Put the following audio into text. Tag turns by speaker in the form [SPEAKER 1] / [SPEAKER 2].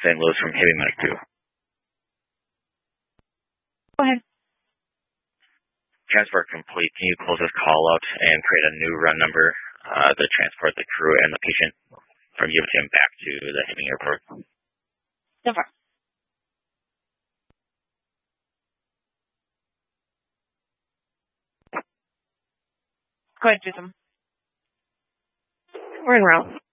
[SPEAKER 1] St. Louis from Heavy Medic 2.
[SPEAKER 2] Go ahead.
[SPEAKER 1] Transport complete. Can you close this call out and create a new run number to transport the crew and the patient from UTM back to the Hibbing Airport?
[SPEAKER 2] So far. Go ahead, Jason.
[SPEAKER 3] We're en route.